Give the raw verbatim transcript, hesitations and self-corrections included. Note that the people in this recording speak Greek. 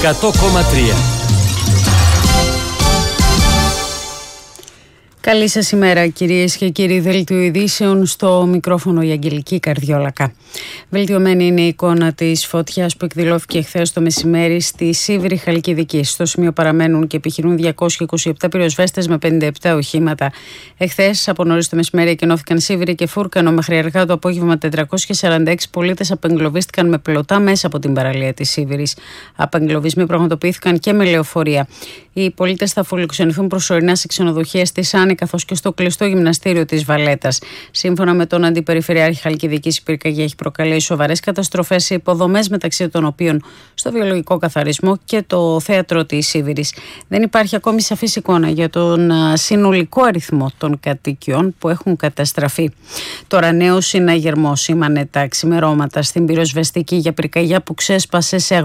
εκατό κόμμα τρία. Καλή σας ημέρα κυρίες και κύριοι. Δελτίο ειδήσεων, στο μικρόφωνο η Αγγελική Καρδιόλακα. Βελτιωμένη είναι η εικόνα της φωτιάς που εκδηλώθηκε χθες το μεσημέρι στη Σίβηρη Χαλκιδική. Στο σημείο παραμένουν και επιχειρούν διακόσιοι είκοσι επτά πυροσβέστες με πενήντα επτά οχήματα. Εχθές από νωρίς το μεσημέρι εκενώθηκαν Σίβηρη και Φούρκανο. Μέχρι αργά το απόγευμα τετρακόσιοι σαράντα έξι πολίτες απεγκλωβίστηκαν με πλωτά μέσα από την παραλία της Σίβηρης. Απεγκλωβισμοί πραγματοποιήθηκαν και με λεωφορεία. Οι πολίτες θα φιλοξενηθούν προσωρινά σε ξενοδοχεία στη Σάνη καθώς και στο κλειστό γυμναστήριο της Βαλέτας. Σύμφωνα με τον Αντιπεριφερειάρχη Χαλκιδικής, η πυρκαγιά έχει προκαλέσει σοβαρές καταστροφές σε υποδομές, μεταξύ των οποίων στο βιολογικό καθαρισμό και το θέατρο της Σίβηρης. Δεν υπάρχει ακόμη σαφής εικόνα για τον συνολικό αριθμό των κατοικιών που έχουν καταστραφεί. Τώρα, νέο συναγερμό σήμανε τα ξημερώματα στην πυροσβεστική για πυρκαγιά που ξέσπασε σε